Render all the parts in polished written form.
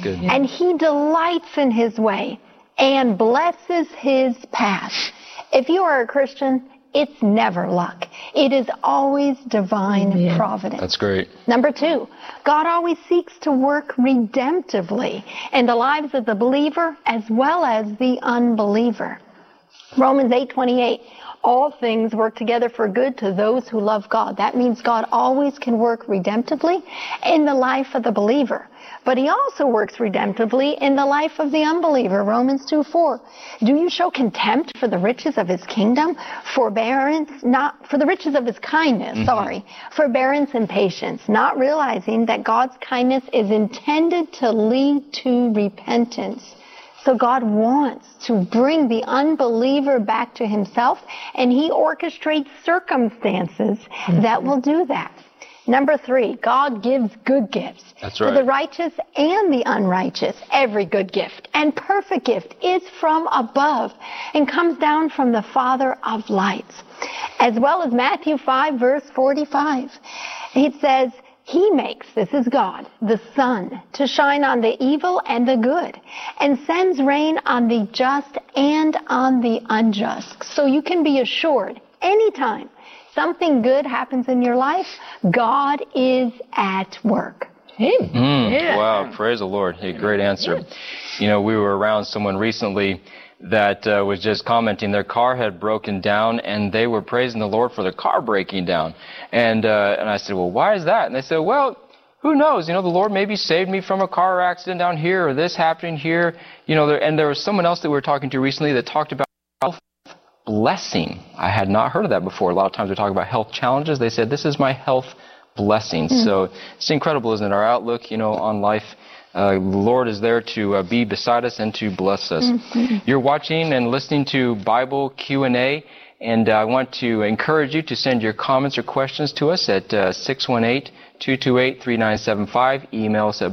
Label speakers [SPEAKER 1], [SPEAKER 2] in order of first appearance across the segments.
[SPEAKER 1] good.
[SPEAKER 2] And He delights in His way and blesses His path. If you are a Christian, it's never luck. It is always divine providence.
[SPEAKER 1] That's great.
[SPEAKER 2] Number 2, God always seeks to work redemptively in the lives of the believer as well as the unbeliever. Romans 8:28, all things work together for good to those who love God. That means God always can work redemptively in the life of the believer. But He also works redemptively in the life of the unbeliever. Romans 2:4. Do you show contempt for the riches of His kingdom? Forbearance, not for the riches of His kindness, forbearance and patience, not realizing that God's kindness is intended to lead to repentance. So God wants to bring the unbeliever back to Himself, and He orchestrates circumstances that will do that. Number 3, God gives good gifts.
[SPEAKER 1] That's right.
[SPEAKER 2] For the righteous and the unrighteous. Every good gift and perfect gift is from above and comes down from the Father of lights. As well as Matthew 5, verse 45. It says, He makes, this is God, the sun to shine on the evil and the good, and sends rain on the just and on the unjust. So you can be assured, anytime something good happens in your life, God is at work.
[SPEAKER 1] Wow, praise the Lord. Hey, great answer. You know, we were around someone recently that was just commenting their car had broken down, and they were praising the Lord for their car breaking down. And I said, well, why is that? And they said, well, who knows? You know, the Lord maybe saved me from a car accident down here, or this happening here. You know, and there was someone else that we were talking to recently that talked about health blessing. I had not heard of that before. A lot of times we talk about health challenges. They said, this is my health blessing. So it's incredible, isn't it? Our outlook, you know, on life. The Lord is there to be beside us and to bless us. You're watching and listening to Bible Q&A, and I want to encourage you to send your comments or questions to us at 618-228-3975. Email us at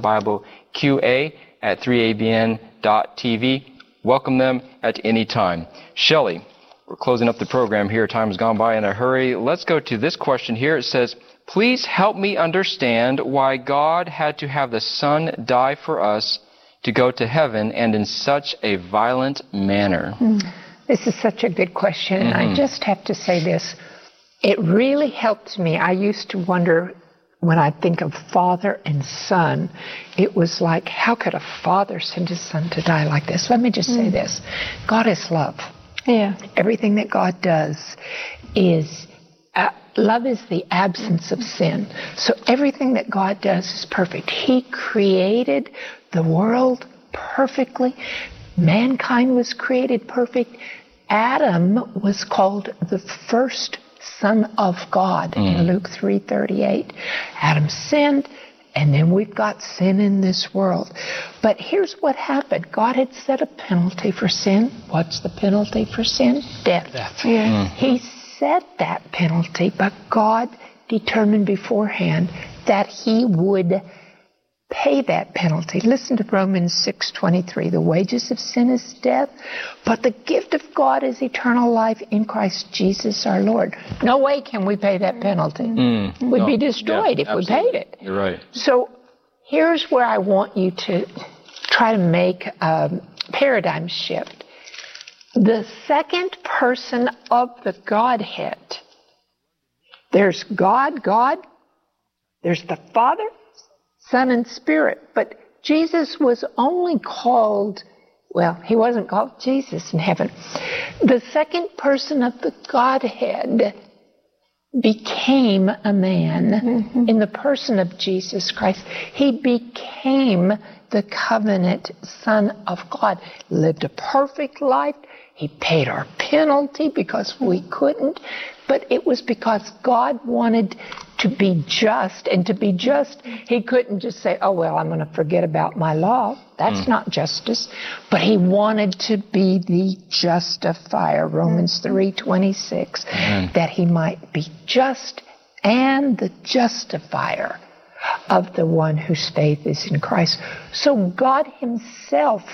[SPEAKER 1] BibleQA@3abn.tv. Welcome them at any time. Shelley, we're closing up the program here. Time has gone by in a hurry. Let's go to this question here. It says, please help me understand why God had to have the Son die for us to go to heaven, and in such a violent manner.
[SPEAKER 3] This is such a good question, and I just have to say this. It really helped me. I used to wonder, when I think of Father and Son, it was like, how could a father send his son to die like this? Let me just say this. God is love.
[SPEAKER 2] Yeah.
[SPEAKER 3] Everything that God does is... love is the absence of sin. So everything that God does is perfect. He created the world perfectly. Mankind was created perfect. Adam was called the first son of God in Luke 3:38. Adam sinned, and then we've got sin in this world. But here's what happened. God had set a penalty for sin. What's the penalty for sin? Death. He set that penalty, but God determined beforehand that He would pay that penalty. Listen to Romans 6:23. The wages of sin is death, but the gift of God is eternal life in Christ Jesus our Lord. No way can we pay that penalty. We'd be destroyed if we paid it.
[SPEAKER 1] You're right.
[SPEAKER 3] So here's where I want you to try to make a paradigm shift. The second person of the Godhead. There's God, there's the Father, Son, and Spirit. But Jesus was only called, well, He wasn't called Jesus in heaven. The second person of the Godhead became a man in the person of Jesus Christ. He became the covenant Son of God, lived a perfect life. He paid our penalty because we couldn't, but it was because God wanted to be just, and to be just, He couldn't just say, oh, well, I'm going to forget about my law. That's not justice. But He wanted to be the justifier, Romans 3:26, that He might be just and the justifier of the one whose faith is in Christ. So God Himself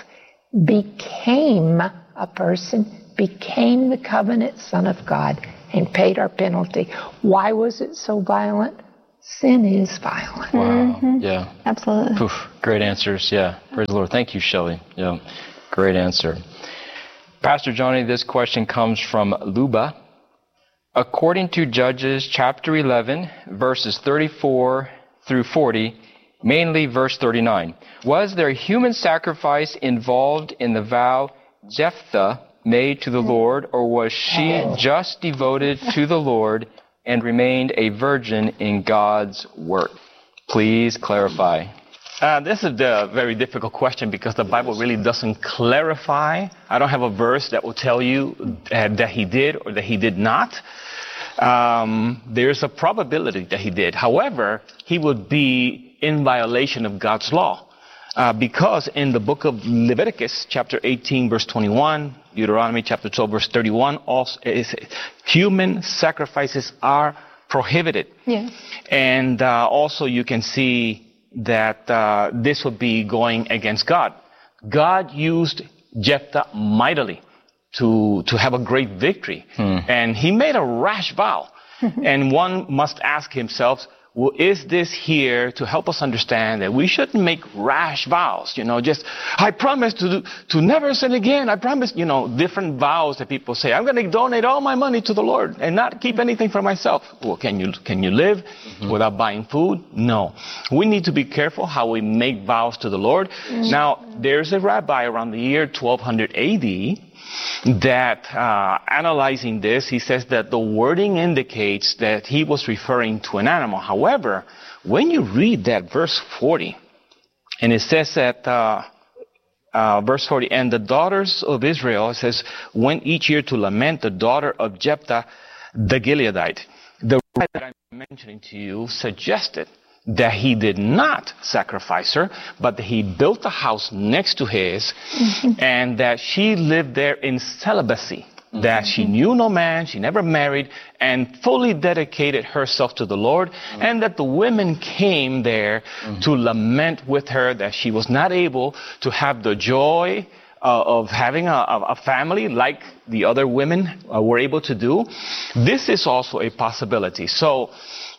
[SPEAKER 3] became a person, became the covenant Son of God, and paid our penalty. Why was it so violent? sin is violent.
[SPEAKER 1] Wow. Yeah.
[SPEAKER 2] Absolutely.
[SPEAKER 1] Oof, great answers. Yeah. Praise the Lord. Thank you, Shelley. Yeah. Great answer. Pastor Johnny, this question comes from Luba. According to Judges chapter 11, verses 34 through 40, mainly verse 39, was there human sacrifice involved in the vow Jephthah made to the Lord, or was she just devoted to the Lord and remained a virgin in God's work? Please clarify.
[SPEAKER 4] This is a very difficult question because the Bible really doesn't clarify. I don't have a verse that will tell you that he did or that he did not. There's a probability that he did. However, he would be in violation of God's law. Because in the book of Leviticus, chapter 18, verse 21, Deuteronomy chapter 12, verse 31, also human sacrifices are prohibited.
[SPEAKER 2] Yes.
[SPEAKER 4] And also you can see that this would be going against God. God used Jephthah mightily to have a great victory. And he made a rash vow. And one must ask himself, well, is this here to help us understand that we shouldn't make rash vows? You know, just, I promise to never sin again. I promise, you know, different vows that people say. I'm going to donate all my money to the Lord and not keep anything for myself. Well, can you live without buying food? No. We need to be careful how we make vows to the Lord. Now, there's a rabbi around the year 1200 AD that analyzing this, he says that the wording indicates that he was referring to an animal. However, when you read that verse 40, and it says that verse 40, and the daughters of Israel, it says, went each year to lament the daughter of Jephthah the Gileadite. The word that I'm mentioning to you suggested that he did not sacrifice her, but that he built a house next to his, and that she lived there in celibacy, that she knew no man, she never married, and fully dedicated herself to the Lord, and that the women came there to lament with her that she was not able to have the joy of having a family like the other women were able to do. This is also a possibility. So,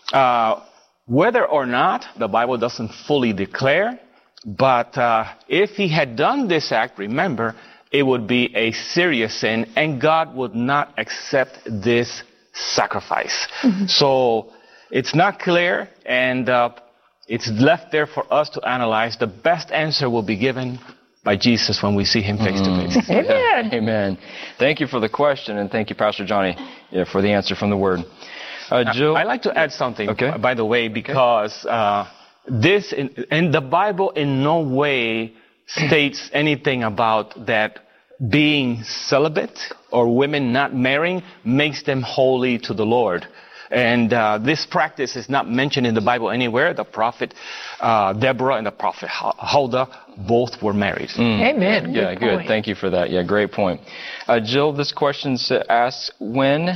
[SPEAKER 4] whether or not, the Bible doesn't fully declare, but if he had done this act, remember, it would be a serious sin, and God would not accept this sacrifice. So it's not clear, and it's left there for us to analyze. The best answer will be given by Jesus when we see him face to face.
[SPEAKER 3] Amen.
[SPEAKER 1] Amen. Thank you for the question, and thank you, Pastor Johnny, for the answer from the Word. Jill?
[SPEAKER 4] I'd like to add something,
[SPEAKER 1] okay,
[SPEAKER 4] by the way, because this, in the Bible in no way states anything about that being celibate or women not marrying makes them holy to the Lord. And this practice is not mentioned in the Bible anywhere. The prophet Deborah and the prophet Huldah both were married.
[SPEAKER 3] Amen.
[SPEAKER 1] Yeah, good. Thank you for that. Yeah, great point. Jill, this question asks, when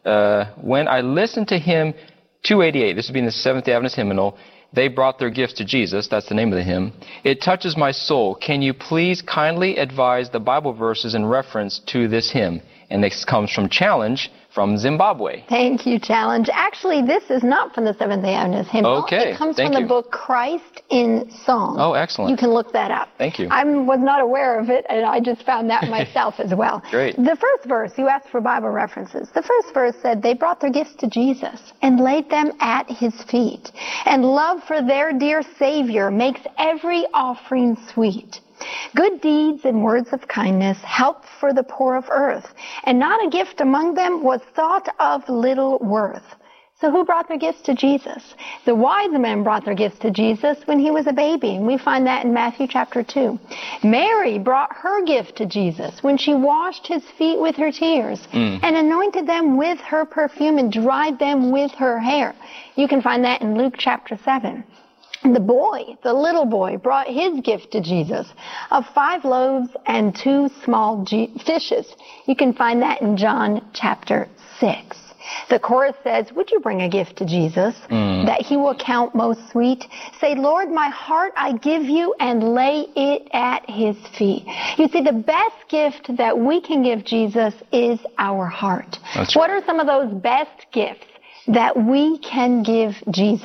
[SPEAKER 1] I listened to hymn 288, this would be in the Seventh-day Adventist hymnal, they brought their gifts to Jesus, that's the name of the hymn, it touches my soul. Can you please kindly advise the Bible verses in reference to this hymn? And this comes from Challenge from Zimbabwe.
[SPEAKER 2] Thank you, Challenge. Actually, this is not from the Seventh-day Adventist hymnal.
[SPEAKER 1] Okay,
[SPEAKER 2] it comes from the book Christ in Song.
[SPEAKER 1] Oh, excellent.
[SPEAKER 2] You can look that up.
[SPEAKER 1] Thank you.
[SPEAKER 2] I was not aware of it, and I just found that myself as well.
[SPEAKER 1] Great.
[SPEAKER 2] The first verse, you asked for Bible references. The first verse said, they brought their gifts to Jesus and laid them at his feet. And love for their dear Savior makes every offering sweet. Good deeds and words of kindness help for the poor of earth, and not a gift among them was thought of little worth. So who brought their gifts to Jesus? The wise men brought their gifts to Jesus when he was a baby, and we find that in Matthew chapter 2. Mary brought her gift to Jesus when she washed his feet with her tears and anointed them with her perfume and dried them with her hair. You can find that in Luke chapter 7. The little boy, brought his gift to Jesus of 5 loaves and 2 small fishes. You can find that in John chapter 6. The chorus says, would you bring a gift to Jesus that he will count most sweet? Say, Lord, my heart I give you, and lay it at his feet. You see, the best gift that we can give Jesus is our heart.
[SPEAKER 1] That's
[SPEAKER 2] What
[SPEAKER 1] right.
[SPEAKER 2] are some of those best gifts that we can give Jesus?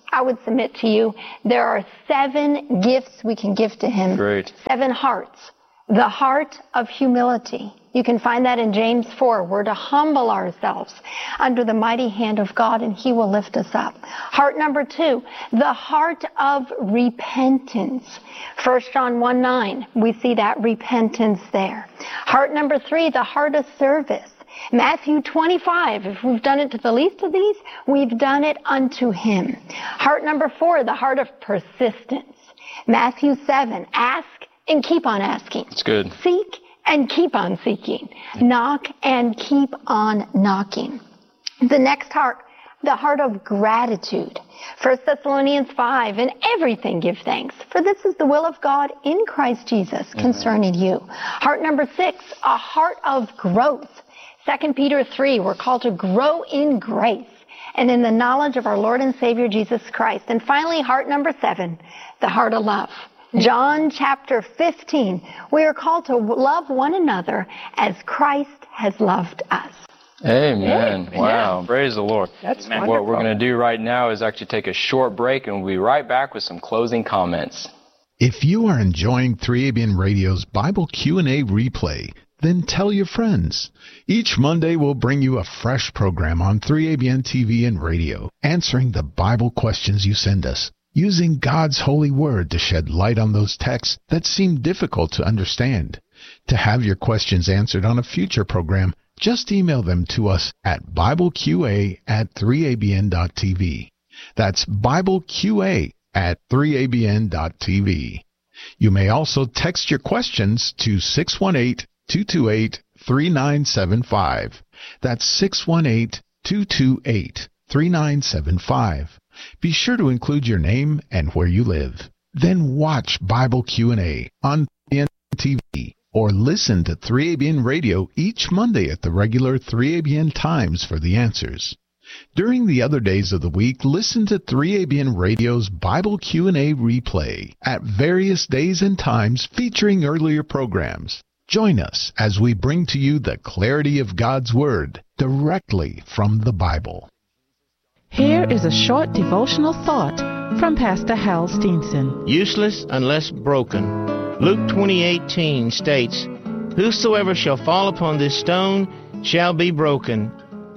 [SPEAKER 2] I would submit to you, there are 7 gifts we can give to him.
[SPEAKER 1] Great.
[SPEAKER 2] 7 hearts. The heart of humility. You can find that in James 4. We're to humble ourselves under the mighty hand of God, and he will lift us up. Heart number 2, the heart of repentance. 1 John 1:9, we see that repentance there. Heart number 3, the heart of service. Matthew 25, if we've done it to the least of these, we've done it unto him. Heart number 4, the heart of persistence. Matthew 7, ask and keep on asking.
[SPEAKER 1] That's good.
[SPEAKER 2] Seek and keep on seeking. Knock and keep on knocking. The next heart, the heart of gratitude. 1 Thessalonians 5, in everything give thanks, for this is the will of God in Christ Jesus concerning you. Heart number 6, a heart of growth. 2 Peter 3, we're called to grow in grace and in the knowledge of our Lord and Savior Jesus Christ. And finally, heart number 7, the heart of love. John chapter 15, we are called to love one another as Christ has loved us.
[SPEAKER 1] Amen. Wow. Praise the Lord.
[SPEAKER 3] That's wonderful.
[SPEAKER 1] What we're going to do right now is actually take a short break, and we'll be right back with some closing comments.
[SPEAKER 5] If you are enjoying 3ABN Radio's Bible Q&A replay, then tell your friends. Each Monday we'll bring you a fresh program on 3ABN TV and radio, answering the Bible questions you send us, using God's holy word to shed light on those texts that seem difficult to understand. To have your questions answered on a future program, just email them to us at BibleQA@3ABN.TV. That's BibleQA@3ABN.TV. You may also text your questions to 618-228-3975. That's 618-228-3975. Be sure to include your name and where you live. Then watch Bible Q&A on TV or listen to 3ABN Radio each Monday at the regular 3ABN times for the answers. During the other days of the week, listen to 3ABN Radio's Bible Q&A replay at various days and times featuring earlier programs. Join us as we bring to you the clarity of God's Word directly from the Bible.
[SPEAKER 6] Here is a short devotional thought from Pastor Hal Steenson.
[SPEAKER 7] Useless unless broken. Luke 20:18 states, "Whosoever shall fall upon this stone shall be broken."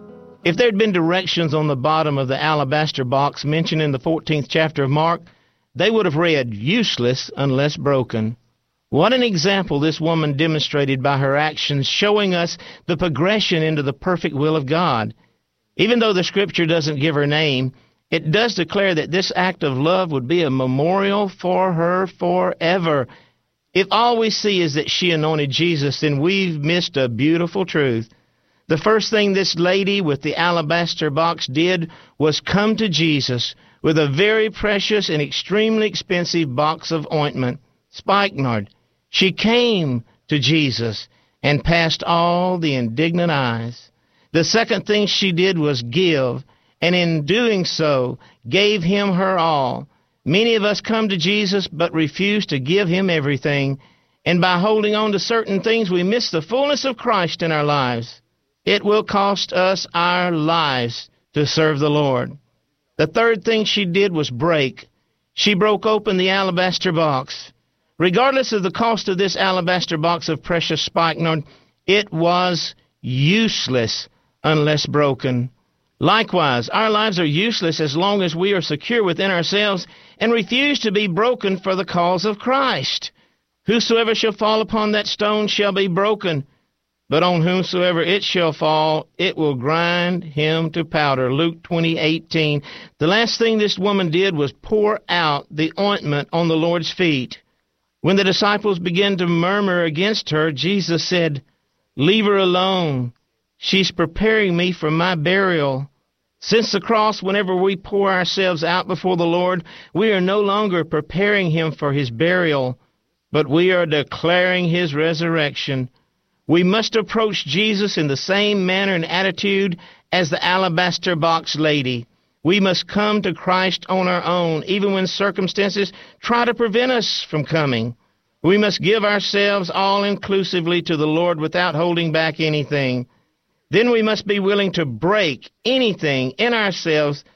[SPEAKER 7] If there had been directions on the bottom of the alabaster box mentioned in the 14th chapter of Mark, they would have read, "Useless unless broken." What an example this woman demonstrated by her actions, showing us the progression into the perfect will of God. Even though the Scripture doesn't give her name, it does declare that this act of love would be a memorial for her forever. If all we see is that she anointed Jesus, then we've missed a beautiful truth. The first thing this lady with the alabaster box did was come to Jesus with a very precious and extremely expensive box of ointment, spikenard. She came to Jesus and passed all the indignant eyes. The second thing she did was give, and in doing so, gave him her all. Many of us come to Jesus but refuse to give him everything, and by holding on to certain things, we miss the fullness of Christ in our lives. It will cost us our lives to serve the Lord. The third thing she did was break. She broke open the alabaster box. Regardless of the cost of this alabaster box of precious spikenard, it was useless unless broken. Likewise, our lives are useless as long as we are secure within ourselves and refuse to be broken for the cause of Christ. Whosoever shall fall upon that stone shall be broken, but on whomsoever it shall fall, it will grind him to powder. Luke 20:18. The last thing this woman did was pour out the ointment on the Lord's feet. When the disciples began to murmur against her, Jesus said, "Leave her alone. She's preparing me for my burial." Since the cross, whenever we pour ourselves out before the Lord, we are no longer preparing him for his burial, but we are declaring his resurrection. We must approach Jesus in the same manner and attitude as the alabaster box lady. We must come to Christ on our own, even when circumstances try to prevent us from coming. We must give ourselves all-inclusively to the Lord without holding back anything. Then we must be willing to break anything in ourselves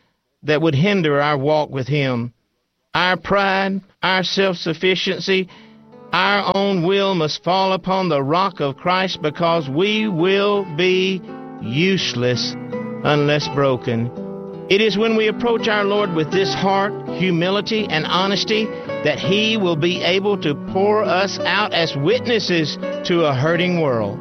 [SPEAKER 7] that would hinder our walk with Him. Our pride, our self-sufficiency, our own will must fall upon the rock of Christ, because we will be useless unless broken. It is when we approach our Lord with this heart, humility, and honesty that He will be able to pour us out as witnesses to a hurting world.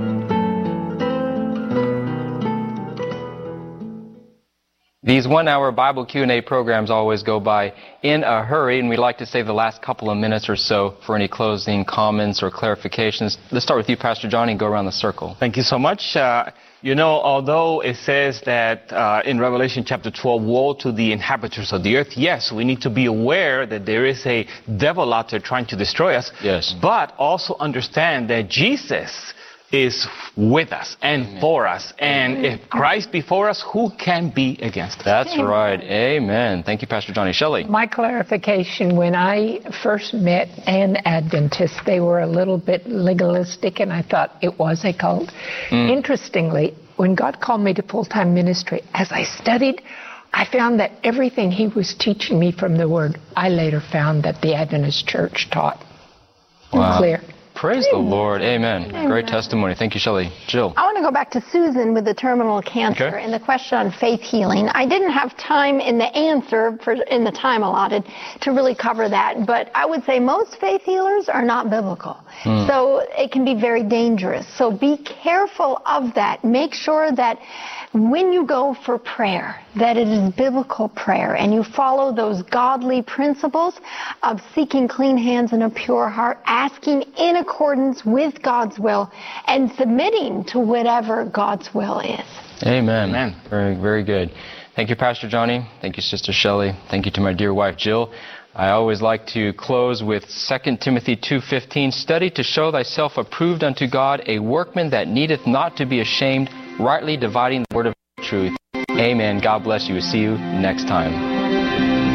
[SPEAKER 1] These one-hour Bible Q&A programs always go by in a hurry, and we'd like to save the last couple of minutes or so for any closing comments or clarifications. Let's start with you, Pastor Johnny, and go around the circle.
[SPEAKER 4] Thank you so much. Although it says that in Revelation chapter 12, woe to the inhabitants of the earth, yes, we need to be aware that there is a devil out there trying to destroy us.
[SPEAKER 1] Yes.
[SPEAKER 4] But also understand that Jesus is with us and Amen. For us. And if Christ be for us, who can be against us?
[SPEAKER 1] That's right. Amen. Thank you, Pastor Johnny. Shelley?
[SPEAKER 3] My clarification, when I first met an Adventist, they were a little bit legalistic, and I thought it was a cult. Interestingly, when God called me to full-time ministry, as I studied, I found that everything He was teaching me from the Word, I later found that the Adventist Church taught.
[SPEAKER 1] Wow.
[SPEAKER 3] Clear.
[SPEAKER 1] Praise the Lord. Amen. Great testimony. Thank you, Shelley. Jill?
[SPEAKER 2] I want to go back to Susan with the terminal cancer and the question on faith healing. I didn't have time in the answer, in the time allotted, to really cover that. But I would say most faith healers are not biblical. So it can be very dangerous. So be careful of that. Make sure that when you go for prayer, that it is biblical prayer, and you follow those godly principles of seeking clean hands and a pure heart, asking in accordance with God's will, and submitting to whatever God's will is.
[SPEAKER 1] Amen. Amen. Very, very good. Thank you, Pastor Johnny. Thank you, Sister Shelley. Thank you to my dear wife, Jill. I always like to close with 2 Timothy 2:15. Study to show thyself approved unto God, a workman that needeth not to be ashamed, rightly dividing the word of truth. Amen. God bless you. See you next time.